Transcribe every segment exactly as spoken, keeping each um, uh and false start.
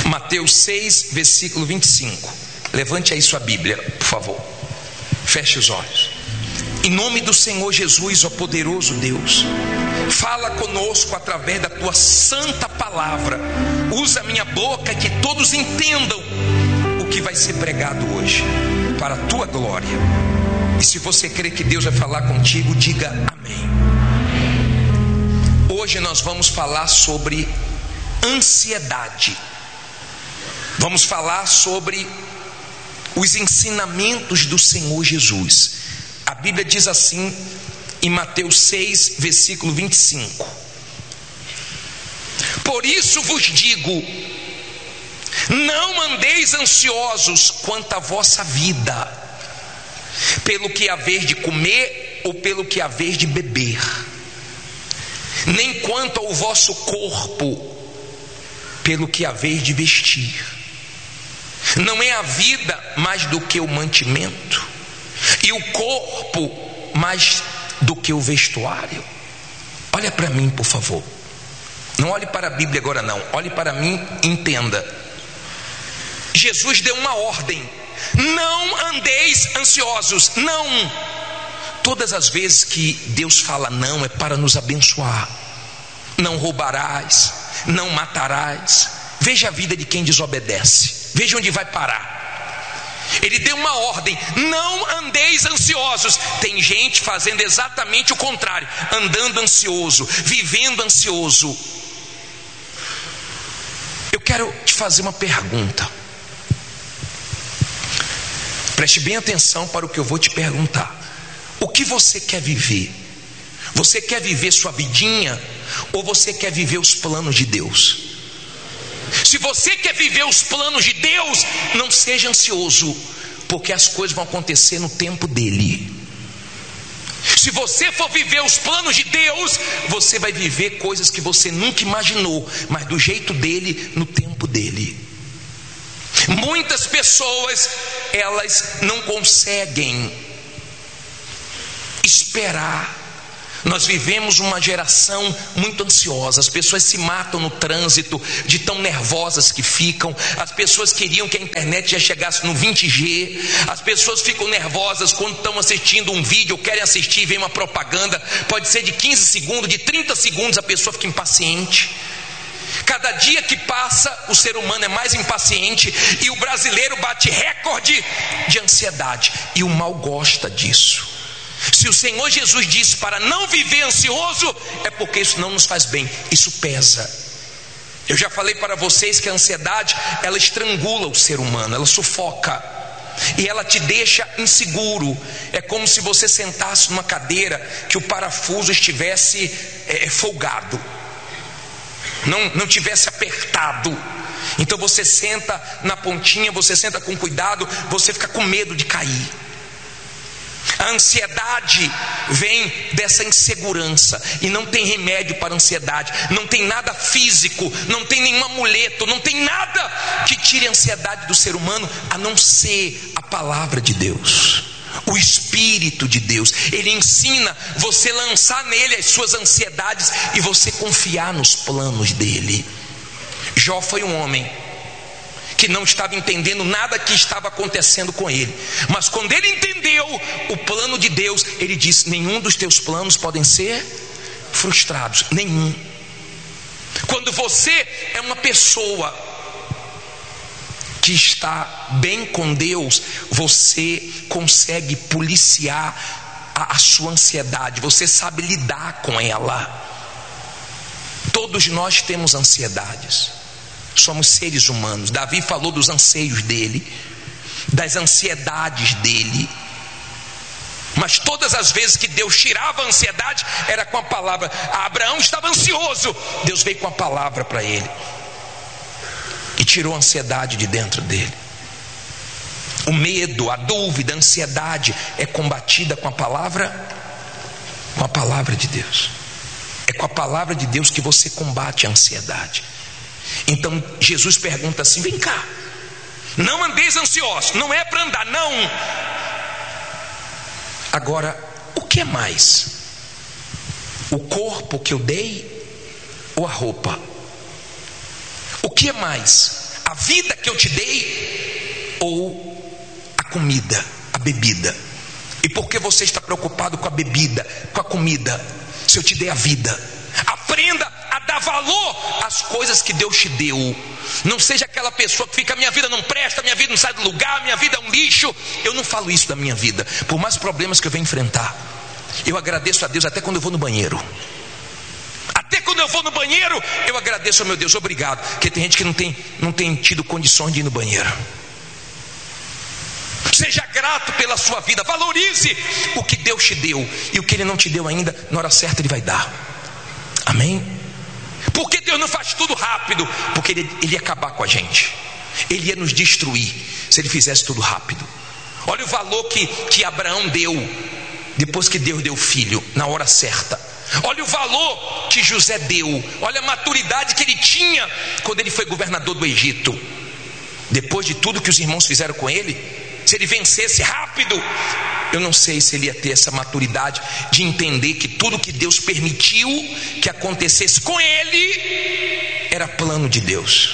Mateus seis, versículo vinte e cinco. Levante aí sua Bíblia, por favor. Feche os olhos. Em nome do Senhor Jesus, ó poderoso Deus, fala conosco através da tua santa palavra. Usa a minha boca, que todos entendam o que vai ser pregado hoje, para a tua glória. E se você crê que Deus vai falar contigo, diga amém. Hoje nós vamos falar sobre ansiedade. Vamos falar sobre os ensinamentos do Senhor Jesus. A Bíblia diz assim em Mateus seis, versículo vinte e cinco: por isso vos digo, não andeis ansiosos quanto à vossa vida, pelo que haver de comer ou pelo que haver de beber, nem quanto ao vosso corpo, pelo que haver de vestir. Não é a vida mais do que o mantimento, e o corpo mais do que o vestuário? Olha para mim, por favor. Não olhe para a Bíblia agora não, olhe para mim e entenda. Jesus deu uma ordem: não andeis ansiosos. Não. Todas as vezes que Deus fala não, é para nos abençoar. Não roubarás, não matarás. Veja a vida de quem desobedece, veja onde vai parar. Ele deu uma ordem: não andeis ansiosos. Tem gente fazendo exatamente o contrário, andando ansioso, vivendo ansioso. Eu quero te fazer uma pergunta. Preste bem atenção para o que eu vou te perguntar. O que você quer viver? Você quer viver sua vidinha, ou você quer viver os planos de Deus? Se você quer viver os planos de Deus, não seja ansioso, porque as coisas vão acontecer no tempo dele. Se você for viver os planos de Deus, você vai viver coisas que você nunca imaginou, mas do jeito dele, no tempo dele. Muitas pessoas, elas não conseguem esperar. Nós vivemos uma geração muito ansiosa. As pessoas se matam no trânsito de tão nervosas que ficam. As pessoas queriam que a internet já chegasse no vinte G. As pessoas ficam nervosas quando estão assistindo um vídeo ou querem assistir e vem uma propaganda. Pode ser de quinze segundos, de trinta segundos, a pessoa fica impaciente. Cada dia que passa, o ser humano é mais impaciente, e o brasileiro bate recorde de ansiedade, e o mal gosta disso. Se o Senhor Jesus disse para não viver ansioso, é porque isso não nos faz bem, isso pesa. Eu já falei para vocês que a ansiedade, ela estrangula o ser humano, ela sufoca, e ela te deixa inseguro. É como se você sentasse numa cadeira que o parafuso estivesse é, folgado, não, não tivesse apertado. Então você senta na pontinha, você senta com cuidado, você fica com medo de cair. A ansiedade vem dessa insegurança, e não tem remédio para a ansiedade, não tem nada físico, não tem nenhum amuleto, não tem nada que tire a ansiedade do ser humano, a não ser a palavra de Deus, o Espírito de Deus. Ele ensina você lançar nele as suas ansiedades e você confiar nos planos dele. Jó foi um homem que não estava entendendo nada que estava acontecendo com ele, mas quando ele entendeu o plano de Deus, ele disse: nenhum dos teus planos podem ser frustrados, nenhum. Quando você é uma pessoa que está bem com Deus, você consegue policiar a, a sua ansiedade, você sabe lidar com ela. Todos nós temos ansiedades, somos seres humanos. Davi falou dos anseios dele, das ansiedades dele. Mas todas as vezes que Deus tirava a ansiedade, era com a palavra. Abraão estava ansioso, Deus veio com a palavra para ele e tirou a ansiedade de dentro dele. O medo, a dúvida, a ansiedade é combatida com a palavra, com a palavra de Deus. É com a palavra de Deus que você combate a ansiedade. Então Jesus pergunta assim: vem cá, não andeis ansiosos. Não é para andar, não. Agora, o que é mais? O corpo que eu dei ou a roupa? O que é mais? A vida que eu te dei ou a comida, a bebida? E por que você está preocupado com a bebida, com a comida, se eu te dei a vida? Aprenda a dar valor às coisas que Deus te deu. Não seja aquela pessoa que fica: minha vida não presta, minha vida não sai do lugar, minha vida é um lixo. Eu não falo isso da minha vida. Por mais problemas que eu venho enfrentar, eu agradeço a Deus até quando eu vou no banheiro. Até quando eu vou no banheiro, eu agradeço ao meu Deus, obrigado. Porque tem gente que não tem, não tem tido condições de ir no banheiro. Seja grato pela sua vida. Valorize o que Deus te deu. E o que Ele não te deu ainda, na hora certa Ele vai dar. Amém? Por que Deus não faz tudo rápido? Porque Ele, ele ia acabar com a gente. Ele ia nos destruir se Ele fizesse tudo rápido. Olha o valor que, que Abraão deu depois que Deus deu o filho, na hora certa. Olha o valor que José deu. Olha a maturidade que ele tinha quando ele foi governador do Egito. Depois de tudo que os irmãos fizeram com ele, se ele vencesse rápido, eu não sei se ele ia ter essa maturidade de entender que tudo que Deus permitiu que acontecesse com ele era plano de Deus.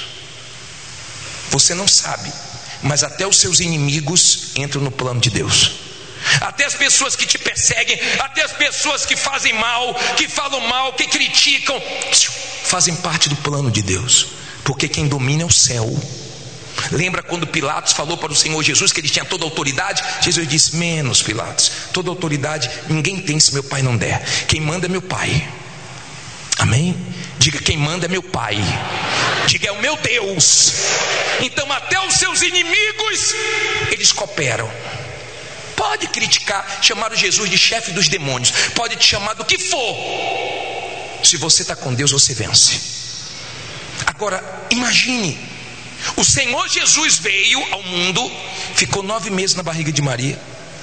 Você não sabe, mas até os seus inimigos entram no plano de Deus. Até as pessoas que te perseguem, até as pessoas que fazem mal, que falam mal, que criticam, fazem parte do plano de Deus. Porque quem domina é o céu. Lembra quando Pilatos falou para o Senhor Jesus que ele tinha toda a autoridade? Jesus disse: menos, Pilatos, toda a autoridade ninguém tem se meu Pai não der. Quem manda é meu Pai. Amém? Diga: quem manda é meu Pai. Diga: é o meu Deus. Então até os seus inimigos, eles cooperam. Pode criticar, chamar o Jesus de chefe dos demônios, pode te chamar do que for. Se você está com Deus, você vence. Agora, imagine, o Senhor Jesus veio ao mundo, ficou nove meses na barriga de Maria.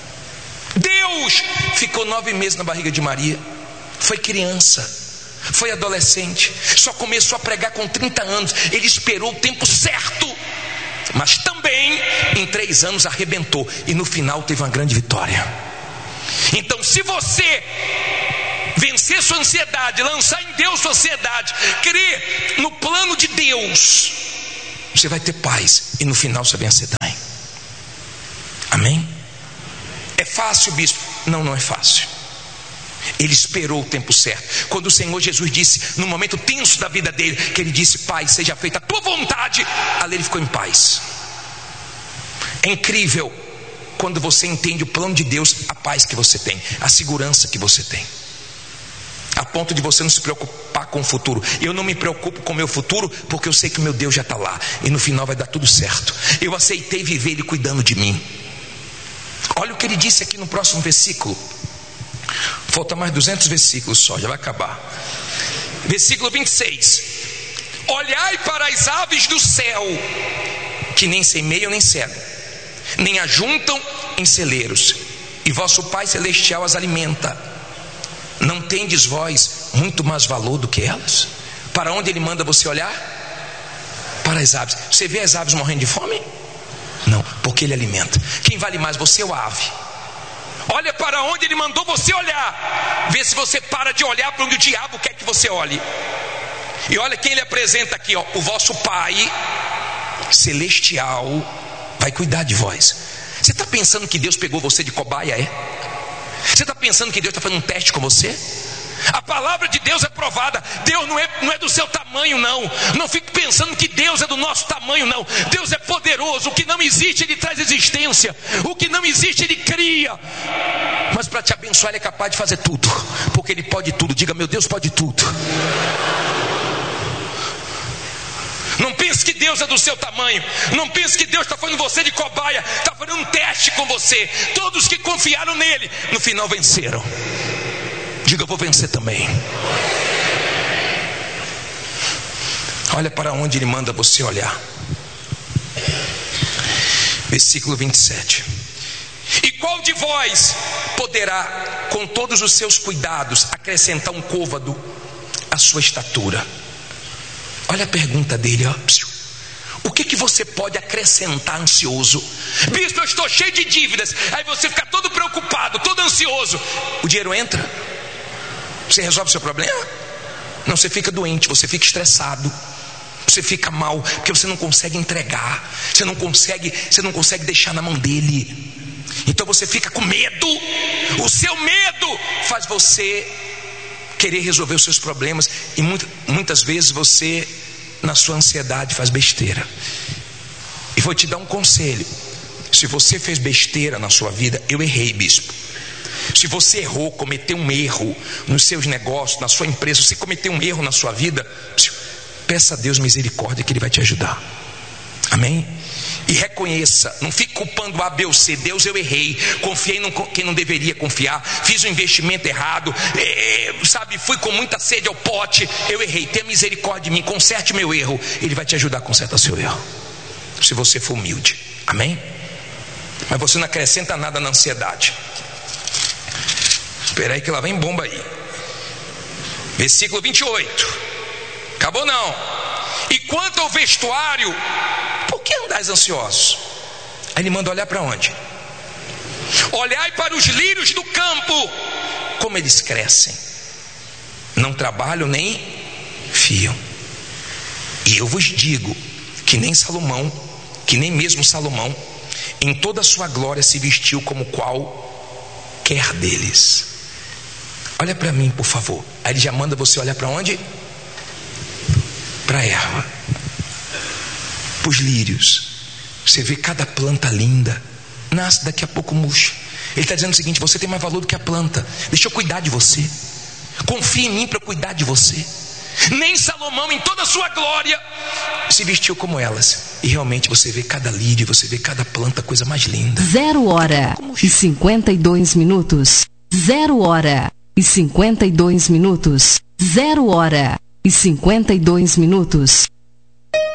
Deus ficou nove meses na barriga de Maria. Foi criança, foi adolescente, só começou a pregar com trinta anos. Ele esperou o tempo certo, mas também em três anos arrebentou, e no final teve uma grande vitória. Então, se você vencer sua ansiedade, lançar em Deus sua ansiedade, crer no plano de Deus, você vai ter paz, e no final você vai vencer também. Amém? É fácil, bispo? Não, não é fácil. Ele esperou o tempo certo. Quando o Senhor Jesus disse, no momento tenso da vida dele, que ele disse: Pai, seja feita a tua vontade, ali ele ficou em paz. É incrível quando você entende o plano de Deus, a paz que você tem, a segurança que você tem, a ponto de você não se preocupar com o futuro. Eu não me preocupo com o meu futuro, porque eu sei que o meu Deus já está lá, e no final vai dar tudo certo. Eu aceitei viver Ele cuidando de mim. Olha o que ele disse aqui no próximo versículo. Falta mais duzentos versículos só, já vai acabar. Versículo vinte e seis: olhai para as aves do céu, que nem semeiam nem cegam, nem ajuntam em celeiros, e vosso Pai Celestial as alimenta. Não tendes vós muito mais valor do que elas? Para onde Ele manda você olhar? Para as aves. Você vê as aves morrendo de fome? Não, porque Ele alimenta. Quem vale mais, você ou a ave? Olha para onde Ele mandou você olhar. Vê se você para de olhar para onde o diabo quer que você olhe. E olha quem Ele apresenta aqui, ó: o vosso Pai Celestial vai cuidar de vós. Você está pensando que Deus pegou você de cobaia, é? Você está pensando que Deus está fazendo um teste com você? A palavra de Deus é provada. Deus não é, não é do seu tamanho, não. Não fique pensando que Deus é do nosso tamanho, não. Deus é poderoso. O que não existe, Ele traz existência. O que não existe, Ele cria. Mas para te abençoar, Ele é capaz de fazer tudo, porque Ele pode tudo. Diga: meu Deus pode tudo. Não pense que Deus é do seu tamanho. Não pense que Deus está fazendo você de cobaia. Está fazendo um teste com você. Todos que confiaram nele, no final venceram. Diga: eu vou vencer também. Olha para onde Ele manda você olhar. Versículo vinte e sete: e qual de vós poderá, com todos os seus cuidados, acrescentar um côvado à sua estatura? Olha a pergunta dele, ó. O que que você pode acrescentar ansioso? Bispo, eu estou cheio de dívidas. Aí você fica todo preocupado, todo ansioso. O dinheiro entra, você resolve o seu problema? Não, você fica doente, você fica estressado. Você fica mal porque você não consegue entregar, você não consegue, você não consegue deixar na mão dele. Então você fica com medo. O seu medo faz você querer resolver os seus problemas. E muito, muitas vezes você, na sua ansiedade, faz besteira. E vou te dar um conselho. Se você fez besteira na sua vida, eu errei, bispo. Se você errou, cometeu um erro nos seus negócios, na sua empresa, se cometeu um erro na sua vida, peça a Deus misericórdia que Ele vai te ajudar. Amém? E reconheça, não fique culpando A, B ou C. Deus, eu errei, confiei em quem não deveria confiar, fiz um investimento errado, é, sabe, fui com muita sede ao pote, eu errei. Tenha misericórdia de mim, conserte meu erro. Ele vai te ajudar a consertar seu erro, se você for humilde. Amém? Mas você não acrescenta nada na ansiedade. Espera aí que lá vem bomba aí. Versículo vinte e oito. Acabou não. E quanto ao vestuário, por que andais ansiosos? Aí ele manda olhar para onde? Olhai para os lírios do campo, como eles crescem, não trabalham nem fiam. E eu vos digo que nem Salomão, que nem mesmo Salomão, em toda a sua glória se vestiu como qualquer deles. Olha para mim, por favor. Aí ele já manda você olhar para onde? Para a erva, para os lírios. Você vê cada planta linda, nasce, daqui a pouco murcha. Ele está dizendo o seguinte: você tem mais valor do que a planta. Deixa eu cuidar de você. Confie em mim para cuidar de você. Nem Salomão, em toda a sua glória, se vestiu como elas. E realmente você vê cada lírio, você vê cada planta, coisa mais linda. Zero hora e cinquenta e dois minutos. Zero hora e cinquenta e dois minutos. Zero hora e cinquenta e dois minutos.